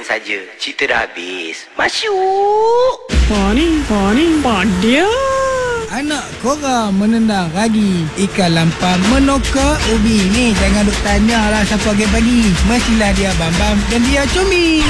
saja. Cerita dah habis. Masyuk. Morning, dia. Anak korang menendang ragi, ikan lampam menokak ubi. Ni jangan duk tanya lah siapa pagi-pagi. Mestilah dia Bambam dan dia Comel.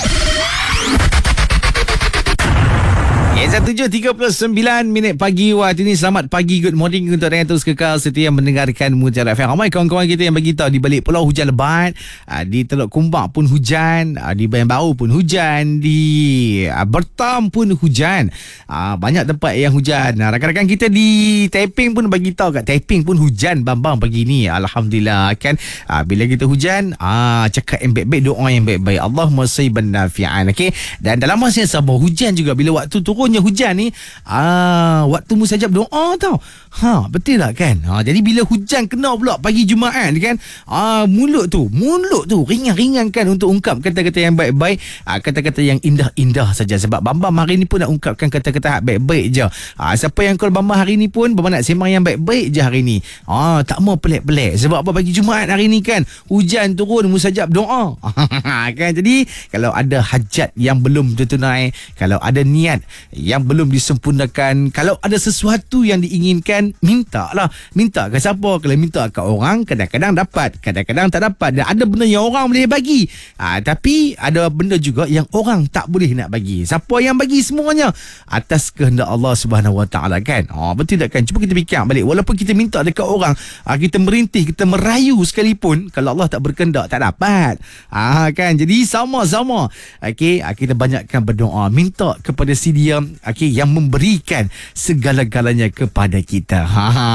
7:39 pagi waktu ini. Selamat pagi, good morning untuk anda terus kekal setia mendengarkan Mujarab FM. Ramai kawan-kawan kita yang bagi tahu di balik pulau hujan lebat, di Teluk Kumbak pun hujan, di Bayan Bau pun hujan, di Bertam pun hujan. Banyak tempat yang hujan. Rakan-rakan kita di Taiping pun bagi tahu kat Taiping pun hujan bambang pagi ni. Alhamdulillah kan. Bila kita hujan, cakap yang baik-baik, doa yang baik-baik. Allahumma sayyiban nafi'an. Okey. Dan dalam masa yang sama hujan juga, bila waktu turunnya hujan ni, waktu mustajab doa tau. Betul tak kan? Jadi bila hujan kena pula pagi Jumaat kan, mulut tu ringan-ringan kan untuk ungkap kata-kata yang baik-baik, kata-kata yang indah-indah saja. Sebab Bambam hari ni pun nak ungkapkan kata-kata baik-baik je. Siapa yang call Bambam hari ni pun Bambam nak sembang yang baik-baik je hari ni. Tak mau pelik-pelik. Sebab apa, pagi Jumaat hari ni kan hujan turun, mustajab doa. Kan, jadi kalau ada hajat yang belum tertunai, kalau ada niat yang belum disempurnakan, kalau ada sesuatu yang diinginkan, mintalah. Minta ke siapa? Kalau minta ke orang, kadang-kadang dapat, kadang-kadang tak dapat. Dan ada benda yang orang boleh bagi, tapi ada benda juga yang orang tak boleh nak bagi. Siapa yang bagi semuanya? Atas kehendak Allah Subhanahu Wa Taala kan. Betul tak kan? Cuba kita fikir balik. Walaupun kita minta dekat orang, kita merintih, kita merayu sekalipun, kalau Allah tak berkehendak, tak dapat. Kan? Jadi sama-sama, kita banyakkan berdoa, minta kepada si Dia, yang memberikan segala-galanya kepada kita.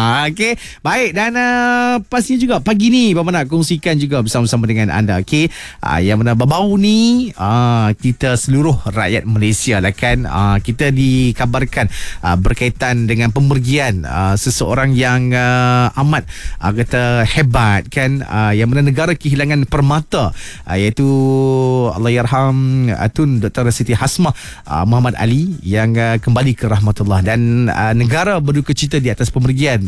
Baik, dan pastinya juga pagi ni Bapa nak kongsikan juga bersama-sama dengan anda, yang mana baru ni kita seluruh rakyat Malaysia lah kan, kita dikabarkan berkaitan dengan pemergian seseorang yang amat kata hebat kan, yang mana negara kehilangan permata, iaitu Allahyarham Tun Dr. Siti Hasmah Muhammad Ali yang kembali ke rahmatullah. Dan negara berduka cita di atas pemergian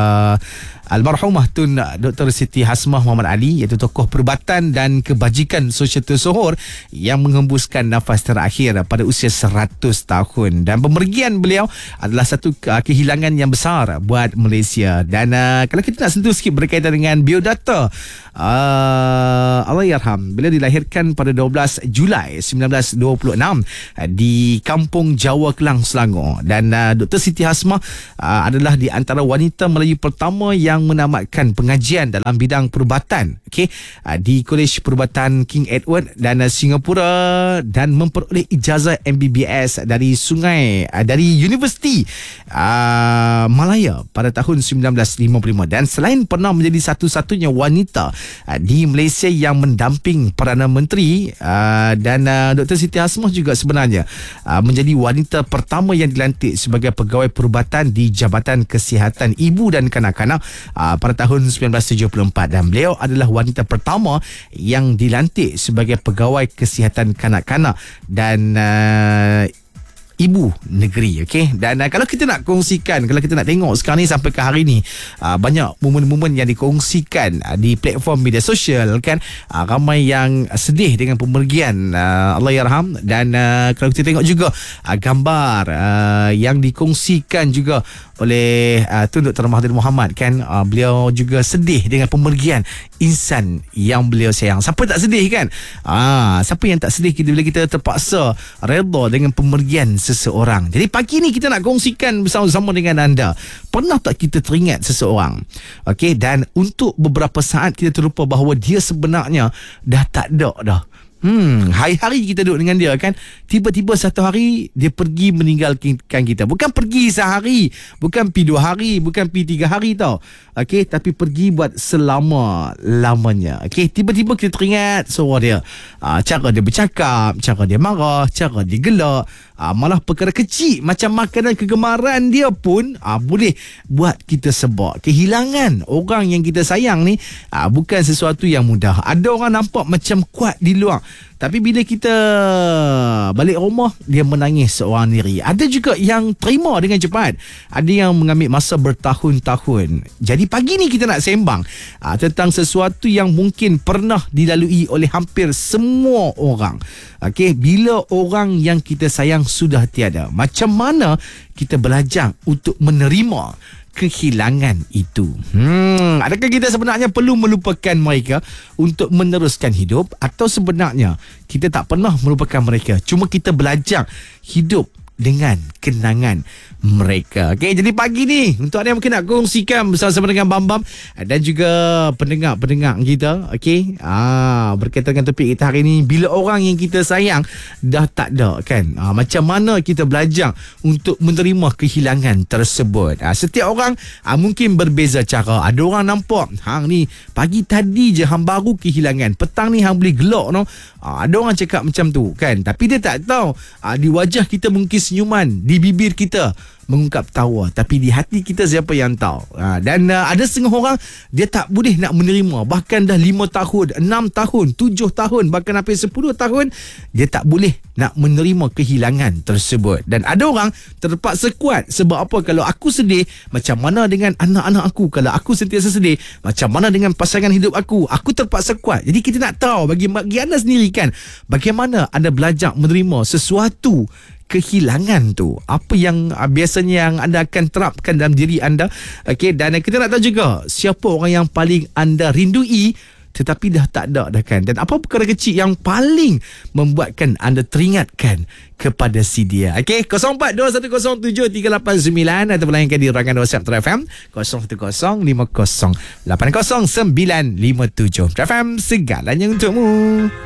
almarhumah Tun Dr. Siti Hasmah Muhammad Ali, iaitu tokoh perubatan dan kebajikan sosial tersohor yang menghembuskan nafas terakhir pada usia 100 tahun. Dan pemergian beliau adalah satu kehilangan yang besar buat Malaysia. Dan kalau kita nak sentuh sikit berkaitan dengan biodata Allahyarham, beliau dilahirkan pada 12 Julai 1926 di Kampung Jawa Kelang, Selangor. Dan Dr. Siti Hasmah adalah di antara wanita Melayu pertama yang menamatkan pengajian dalam bidang perubatan di Kolej Perubatan King Edward dan Singapura, dan memperoleh ijazah MBBS dari Universiti Malaya pada tahun 1955. Dan selain pernah menjadi satu-satunya wanita di Malaysia yang mendamping Perdana Menteri, dan Dr. Siti Hasmah juga sebenarnya menjadi wanita pertama yang dilantik sebagai pegawai perubatan di Jabatan Kesihatan Ibu dan Kanak-kanak pada tahun 1974. Dan beliau adalah wanita pertama yang dilantik sebagai pegawai kesihatan kanak-kanak dan ibu negeri. Dan kalau kita nak kongsikan, kalau kita nak tengok sekarang ni sampai ke hari ni, banyak momen-momen yang dikongsikan di platform media sosial kan, ramai yang sedih dengan pemergian Allahyarham. Dan kalau kita tengok juga gambar yang dikongsikan juga oleh Tun Dr. Mahathir Mohamad kan, beliau juga sedih dengan pemergian insan yang beliau sayang. Siapa tak sedih kan? Siapa yang tak sedih bila kita terpaksa redha dengan pemergian seseorang. Jadi pagi ni kita nak kongsikan bersama-sama dengan anda, pernah tak kita teringat seseorang, dan untuk beberapa saat kita terlupa bahawa dia sebenarnya dah tak ada dah. Hari-hari kita duduk dengan dia kan, tiba-tiba satu hari dia pergi meninggalkan kita. Bukan pergi sehari, bukan pergi 2 hari, bukan pergi 3 hari tau. Tapi pergi buat selama-lamanya. Tiba-tiba kita teringat suara dia, cara dia bercakap, cara dia marah, cara dia gelak, malah perkara kecil macam makanan kegemaran dia pun boleh buat kita sebab. Kehilangan orang yang kita sayang ni bukan sesuatu yang mudah. Ada orang nampak macam kuat di luar, Tapi bila kita balik rumah, dia menangis seorang diri. Ada juga yang terima dengan cepat. Ada yang mengambil masa bertahun-tahun. Jadi pagi ni kita nak sembang tentang sesuatu yang mungkin pernah dilalui oleh hampir semua orang. Okey, bila orang yang kita sayang sudah tiada, macam mana kita belajar untuk menerima kehilangan itu? Adakah kita sebenarnya perlu melupakan mereka untuk meneruskan hidup, atau sebenarnya kita tak pernah melupakan mereka, cuma kita belajar hidup dengan kenangan mereka? Okay, jadi pagi ni untuk anda yang mungkin nak kongsikan bersama-sama dengan Bam dan juga pendengar-pendengar kita, okay, berkaitan dengan topik kita hari ni, bila orang yang kita sayang dah tak ada kan, macam mana kita belajar untuk menerima kehilangan tersebut? Setiap orang mungkin berbeza cara. Ada orang nampak hang ni pagi tadi je hang baru kehilangan, petang ni hang boleh gelak no. Ada orang cakap macam tu kan, tapi dia tak tahu di wajah kita mungkin senyuman, di bibir kita mengungkap tawa, tapi di hati kita siapa yang tahu. Dan ada setengah orang dia tak boleh nak menerima, bahkan dah 5 tahun, 6 tahun, 7 tahun, bahkan hampir 10 tahun dia tak boleh nak menerima kehilangan tersebut. Dan ada orang terpaksa kuat. Sebab apa? Kalau aku sedih, macam mana dengan anak-anak aku? Kalau aku sentiasa sedih, macam mana dengan pasangan hidup aku? Aku terpaksa kuat. Jadi kita nak tahu bagi anda sendiri kan, bagaimana anda belajar menerima sesuatu kehilangan tu. Apa yang biasanya yang anda akan terapkan dalam diri anda. Okey, dan kita nak tahu juga siapa orang yang paling anda rindui tetapi dah tak ada dah kan. Dan apa perkara kecil yang paling membuatkan anda teringatkan kepada si dia. Okey, 0421073889 atau layankan di rangan WhatsApp TRFM 0105080957. TRFM, segalanya untukmu.